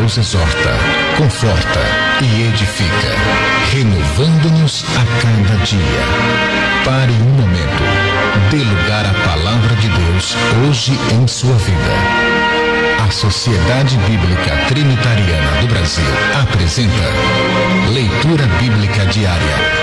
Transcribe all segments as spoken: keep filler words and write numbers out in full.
nos exorta, conforta e edifica, renovando-nos a cada dia. Pare um momento, dê lugar à palavra de Deus hoje em sua vida. A Sociedade Bíblica Trinitariana do Brasil apresenta Leitura Bíblica Diária.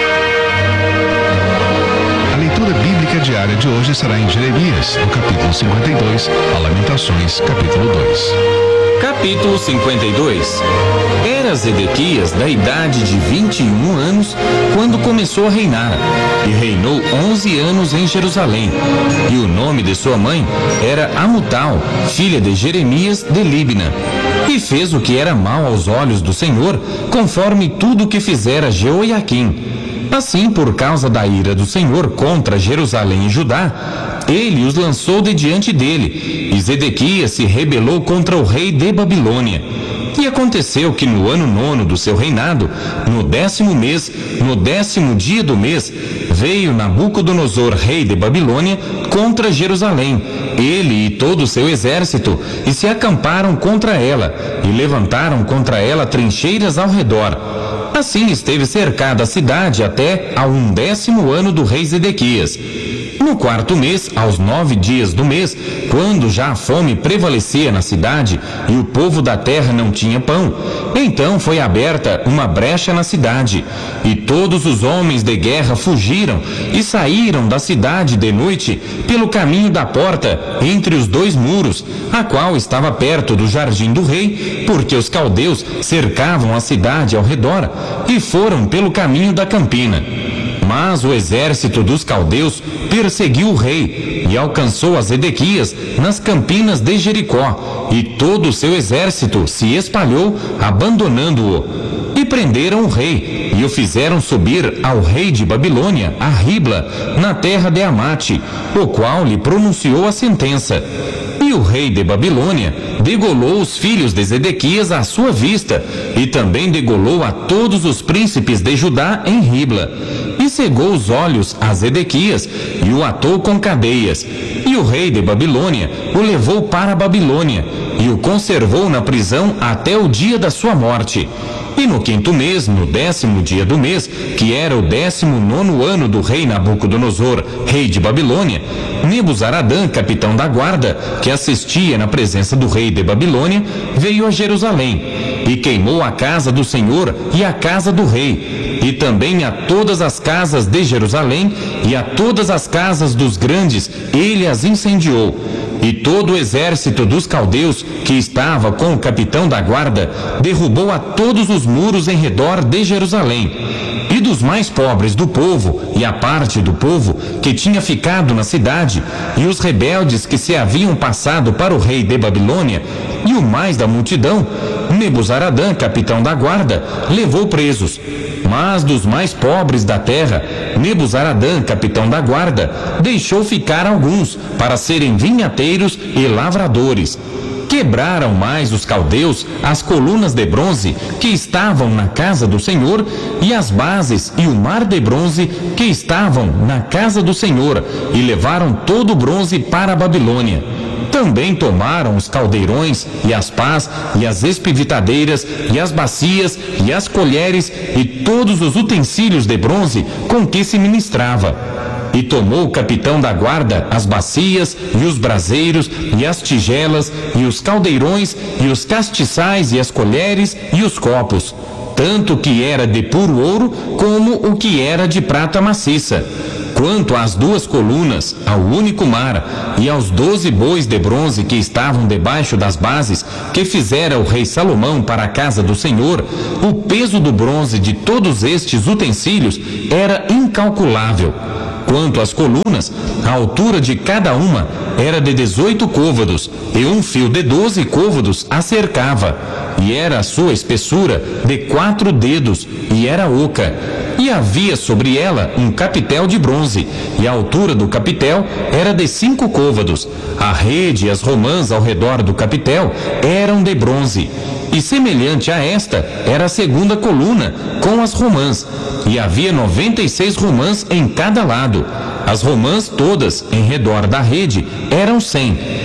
A leitura bíblica diária de hoje será em Jeremias, no capítulo cinquenta e dois, a Lamentações, capítulo dois. Capítulo cinquenta e dois. Era Zedequias da idade de vinte e um anos quando começou a reinar, e reinou onze anos em Jerusalém. E o nome de sua mãe era Amutal, filha de Jeremias de Libna. E fez o que era mal aos olhos do Senhor, conforme tudo o que fizera Jeoiaquim. Assim, por causa da ira do Senhor contra Jerusalém e Judá, ele os lançou de diante dele, e Zedequias se rebelou contra o rei de Babilônia. E aconteceu que no ano nono do seu reinado, no décimo mês, no décimo dia do mês, veio Nabucodonosor, rei de Babilônia, contra Jerusalém, ele e todo o seu exército, e se acamparam contra ela, e levantaram contra ela trincheiras ao redor. Assim esteve cercada a cidade até ao undécimo ano do rei Zedequias. No quarto mês, aos nove dias do mês, quando já a fome prevalecia na cidade e o povo da terra não tinha pão, então foi aberta uma brecha na cidade, e todos os homens de guerra fugiram e saíram da cidade de noite pelo caminho da porta entre os dois muros, a qual estava perto do jardim do rei, porque os caldeus cercavam a cidade ao redor, e foram pelo caminho da campina. Mas o exército dos caldeus perseguiu o rei e alcançou a Zedequias nas campinas de Jericó, e todo o seu exército se espalhou, abandonando-o. E prenderam o rei, e o fizeram subir ao rei de Babilônia, a Ribla, na terra de Amate, o qual lhe pronunciou a sentença. E o rei de Babilônia degolou os filhos de Zedequias à sua vista, e também degolou a todos os príncipes de Judá em Ribla. E cegou os olhos a Zedequias, e o atou com cadeias. E o rei de Babilônia o levou para a Babilônia, e o conservou na prisão até o dia da sua morte. E no quinto mês, no décimo dia do mês, que era o décimo nono ano do rei Nabucodonosor, rei de Babilônia, Nebuzaradã, capitão da guarda, que assistia na presença do rei de Babilônia, veio a Jerusalém, e queimou a casa do Senhor e a casa do rei, e também a todas as casas de Jerusalém, e a todas as casas dos grandes, ele as incendiou. E todo o exército dos caldeus, que estava com o capitão da guarda, derrubou a todos os muros em redor de Jerusalém. E dos mais pobres do povo, e a parte do povo que tinha ficado na cidade, e os rebeldes que se haviam passado para o rei de Babilônia, e o mais da multidão, Nebuzaradã, capitão da guarda, levou presos. Mas dos mais pobres da terra, Nebuzaradã, capitão da guarda, deixou ficar alguns para serem vinhateiros e lavradores. Quebraram mais os caldeus as colunas de bronze que estavam na casa do Senhor, e as bases e o mar de bronze que estavam na casa do Senhor, e levaram todo o bronze para a Babilônia. Também tomaram os caldeirões, e as pás, e as espivitadeiras, e as bacias, e as colheres, e todos os utensílios de bronze com que se ministrava. E tomou o capitão da guarda as bacias, e os braseiros, e as tigelas, e os caldeirões, e os castiçais, e as colheres, e os copos, tanto o que era de puro ouro, como o que era de prata maciça. Quanto às duas colunas, ao único mar, e aos doze bois de bronze que estavam debaixo das bases, que fizera o rei Salomão para a casa do Senhor, o peso do bronze de todos estes utensílios era incalculável. Quanto às colunas, a altura de cada uma era de dezoito côvados, e um fio de doze côvados a cercava, e era a sua espessura de quatro dedos, e era oca. E havia sobre ela um capitel de bronze, e a altura do capitel era de cinco côvados. A rede e as romãs ao redor do capitel eram de bronze. E semelhante a esta era a segunda coluna, com as romãs, e havia noventa e seis romãs em cada lado. As romãs todas, em redor da rede, eram cem.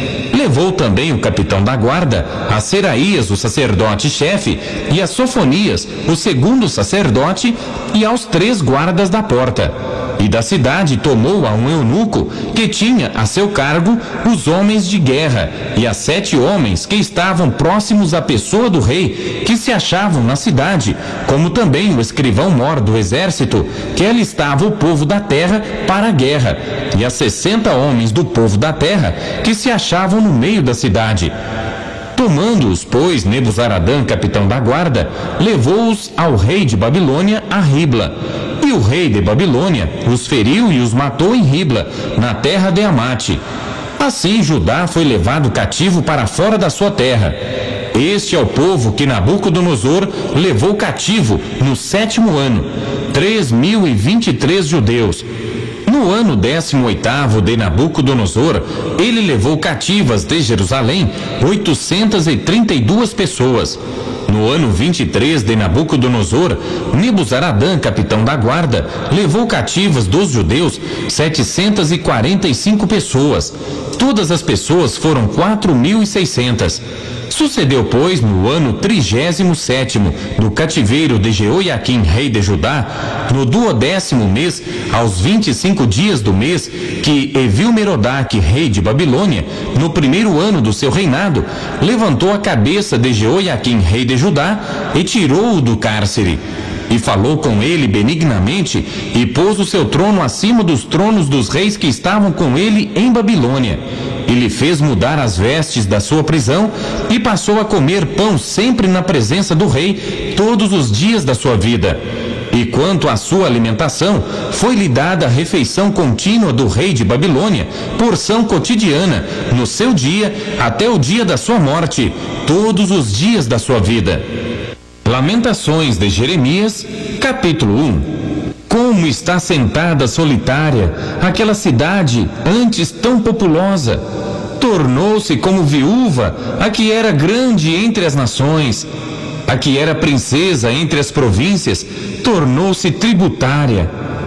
levou também o capitão da guarda, a Seraías, o sacerdote-chefe, e a Sofonias, o segundo sacerdote, e aos três guardas da porta. E da cidade tomou a um eunuco que tinha a seu cargo os homens de guerra e a sete homens que estavam próximos à pessoa do rei, que se achavam na cidade, como também o escrivão-mor do exército, que alistava o povo da terra para a guerra, e a sessenta homens do povo da terra que se achavam no meio da cidade. Tomando-os, pois, Nebuzaradã, capitão da guarda, levou-os ao rei de Babilônia a Ribla. E o rei de Babilônia os feriu e os matou em Ribla, na terra de Amate. Assim Judá foi levado cativo para fora da sua terra. Este é o povo que Nabucodonosor levou cativo no sétimo ano, três mil e vinte e três judeus. No ano décimo oitavo de Nabucodonosor, ele levou cativas de Jerusalém oitocentas e trinta e duas pessoas. No ano vinte e três de Nabucodonosor, Nebuzaradã, capitão da guarda, levou cativas dos judeus setecentas e quarenta e cinco pessoas. Todas as pessoas foram quatro mil e seiscentas. Sucedeu, pois, no ano trigésimo sétimo do cativeiro de Jeoiaquim, rei de Judá, no duodécimo mês, aos vinte e cinco dias do mês, que Evil-Merodach, rei de Babilônia, no primeiro ano do seu reinado, levantou a cabeça de Jeoiaquim, rei de Judá, e tirou-o do cárcere. E falou com ele benignamente, e pôs o seu trono acima dos tronos dos reis que estavam com ele em Babilônia. E lhe fez mudar as vestes da sua prisão, e passou a comer pão sempre na presença do rei, todos os dias da sua vida. E quanto à sua alimentação, foi-lhe dada a refeição contínua do rei de Babilônia, porção cotidiana, no seu dia, até o dia da sua morte, todos os dias da sua vida. Lamentações de Jeremias, capítulo um. Como está sentada solitária aquela cidade antes tão populosa? Tornou-se como viúva a que era grande entre as nações. A que era princesa entre as províncias tornou-se tributária.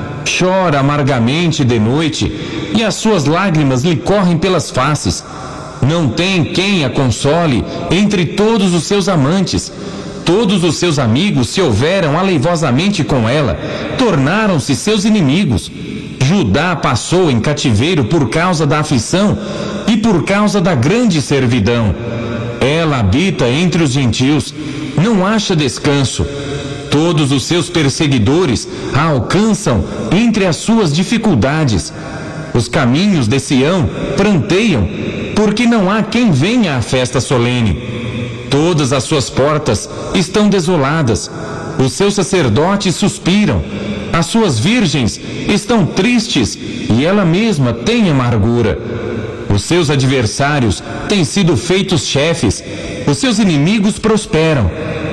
Chora amargamente de noite e as suas lágrimas lhe correm pelas faces. Não tem quem a console entre todos os seus amantes. Todos os seus amigos se houveram aleivosamente com ela, tornaram-se seus inimigos. Judá passou em cativeiro por causa da aflição e por causa da grande servidão. Ela habita entre os gentios, não acha descanso. Todos os seus perseguidores a alcançam entre as suas dificuldades. Os caminhos de Sião pranteiam, porque não há quem venha à festa solene. Todas as suas portas estão desoladas, os seus sacerdotes suspiram, as suas virgens estão tristes e ela mesma tem amargura. Os seus adversários têm sido feitos chefes, os seus inimigos prosperam,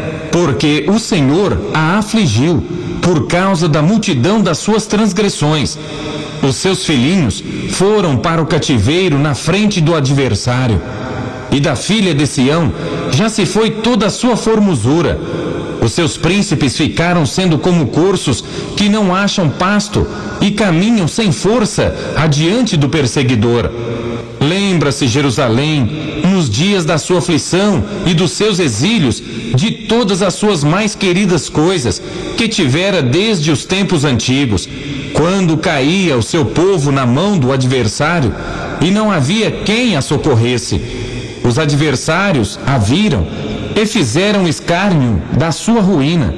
porque o Senhor a afligiu por causa da multidão das suas transgressões. Os seus filhinhos foram para o cativeiro na frente do adversário. E da filha de Sião já se foi toda a sua formosura. Os seus príncipes ficaram sendo como corços que não acham pasto e caminham sem força adiante do perseguidor. Lembra-se, Jerusalém, nos dias da sua aflição e dos seus exílios, de todas as suas mais queridas coisas que tivera desde os tempos antigos, quando caía o seu povo na mão do adversário e não havia quem a socorresse. Os adversários a viram e fizeram escárnio da sua ruína.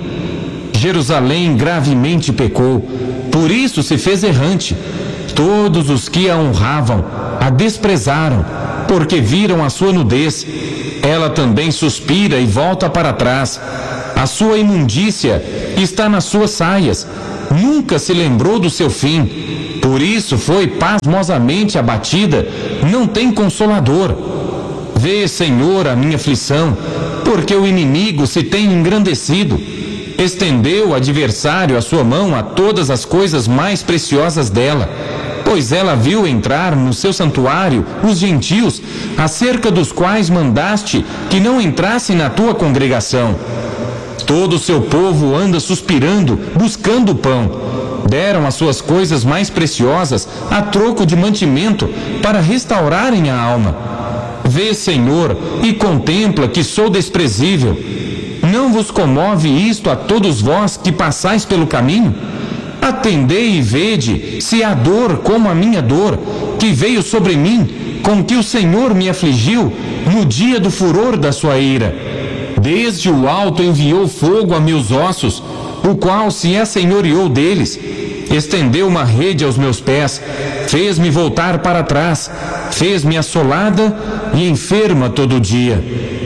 Jerusalém gravemente pecou, por isso se fez errante. Todos os que a honravam a desprezaram, porque viram a sua nudez. Ela também suspira e volta para trás. A sua imundícia está nas suas saias. Nunca se lembrou do seu fim. Por isso foi pasmosamente abatida. Não tem consolador. Vê, Senhor, a minha aflição, porque o inimigo se tem engrandecido. Estendeu o adversário a sua mão a todas as coisas mais preciosas dela, pois ela viu entrar no seu santuário os gentios, acerca dos quais mandaste que não entrassem na tua congregação. Todo o seu povo anda suspirando, buscando pão. Deram as suas coisas mais preciosas a troco de mantimento para restaurarem a alma. Vê, Senhor, e contempla que sou desprezível. Não vos comove isto a todos vós que passais pelo caminho? Atendei e vede se há dor como a minha dor, que veio sobre mim, com que o Senhor me afligiu no dia do furor da sua ira. Desde o alto enviou fogo a meus ossos, o qual se assenhoreou deles. Estendeu uma rede aos meus pés, fez-me voltar para trás, fez-me assolada e enferma todo dia.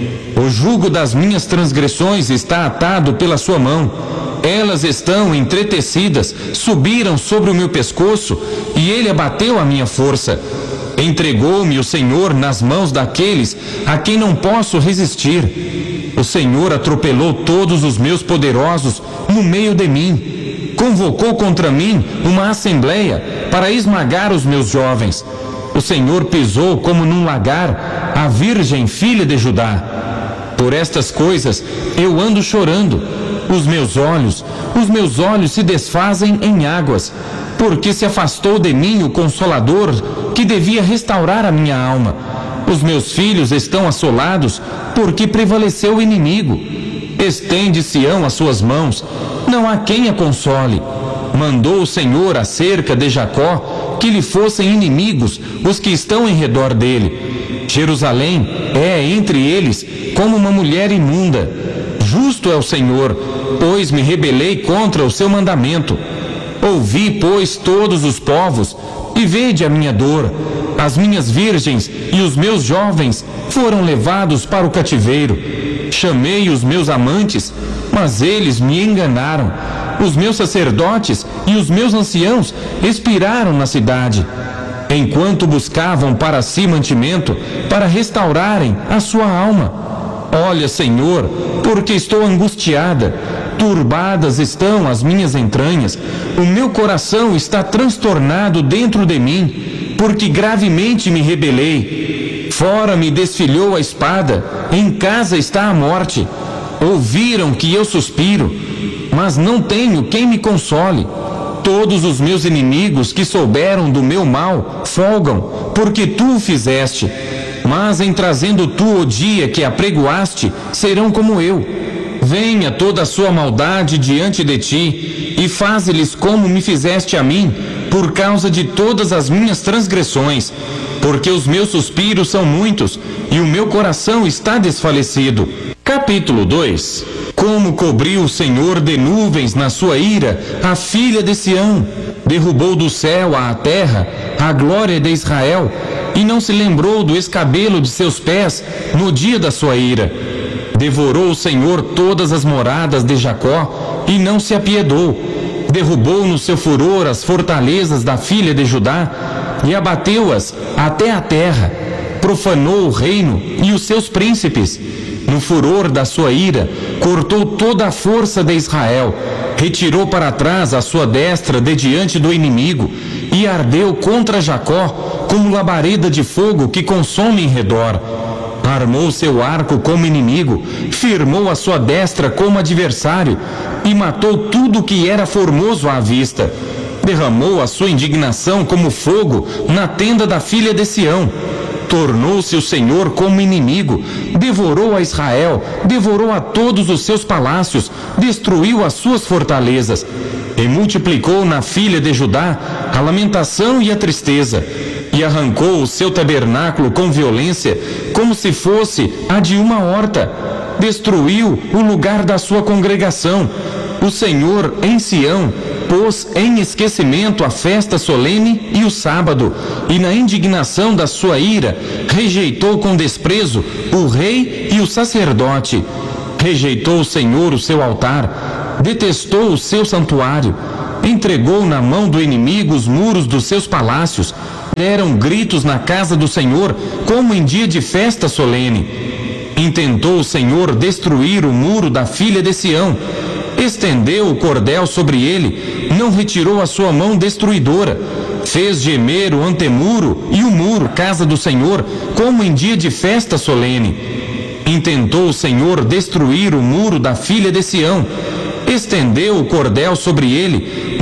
O jugo das minhas transgressões está atado pela sua mão. Elas estão entretecidas, subiram sobre o meu pescoço, e ele abateu a minha força. Entregou-me o Senhor nas mãos daqueles a quem não posso resistir. O Senhor atropelou todos os meus poderosos no meio de mim. Convocou contra mim uma assembleia para esmagar os meus jovens. O Senhor pisou como num lagar a virgem filha de Judá. Por estas coisas eu ando chorando. Os meus olhos, os meus olhos se desfazem em águas, porque se afastou de mim o Consolador que devia restaurar a minha alma. Os meus filhos estão assolados, porque prevaleceu o inimigo. Estende Sião as suas mãos, não há quem a console. Mandou o Senhor acerca de Jacó que lhe fossem inimigos os que estão em redor dele. Jerusalém é entre eles como uma mulher imunda. Justo é o Senhor, pois me rebelei contra o seu mandamento. Ouvi, pois, todos os povos, e vede a minha dor. As minhas virgens e os meus jovens foram levados para o cativeiro. Chamei os meus amantes, mas eles me enganaram. Os meus sacerdotes e os meus anciãos expiraram na cidade, enquanto buscavam para si mantimento, para restaurarem a sua alma. Olha, Senhor, porque estou angustiada, turbadas estão as minhas entranhas, o meu coração está transtornado dentro de mim, porque gravemente me rebelei. Fora me desfilhou a espada, em casa está a morte. Ouviram que eu suspiro, mas não tenho quem me console. Todos os meus inimigos que souberam do meu mal folgam, porque tu o fizeste. Mas em trazendo tu o dia que apregoaste, serão como eu. Venha toda a sua maldade diante de ti, e faze-lhes como me fizeste a mim, por causa de todas as minhas transgressões. Porque os meus suspiros são muitos, e o meu coração está desfalecido. Capítulo dois. Como cobriu o Senhor de nuvens na sua ira a filha de Sião, derrubou do céu à terra a glória de Israel, e não se lembrou do escabelo de seus pés no dia da sua ira. Devorou o Senhor todas as moradas de Jacó, e não se apiedou. Derrubou no seu furor as fortalezas da filha de Judá, e abateu-as até a terra. Profanou o reino e os seus príncipes. No furor da sua ira, cortou toda a força de Israel, retirou para trás a sua destra de diante do inimigo, e ardeu contra Jacó como labareda de fogo que consome em redor. Armou seu arco como inimigo, firmou a sua destra como adversário, e matou tudo que era formoso à vista. Derramou a sua indignação como fogo na tenda da filha de Sião. Tornou-se o Senhor como inimigo, devorou a Israel, devorou a todos os seus palácios, destruiu as suas fortalezas, e multiplicou na filha de Judá a lamentação e a tristeza, e arrancou o seu tabernáculo com violência, como se fosse a de uma horta. Destruiu o lugar da sua congregação. O Senhor em Sião pôs em esquecimento a festa solene e o sábado, e na indignação da sua ira rejeitou com desprezo o rei e o sacerdote. Rejeitou o Senhor o seu altar, detestou o seu santuário, entregou na mão do inimigo os muros dos seus palácios. Eram gritos na casa do Senhor, como em dia de festa solene. Intentou o Senhor destruir o muro da filha de Sião. Estendeu o cordel sobre ele, não retirou a sua mão destruidora. Fez gemer o antemuro e o muro, casa do Senhor, como em dia de festa solene. Intentou o Senhor destruir o muro da filha de Sião. Estendeu o cordel sobre ele,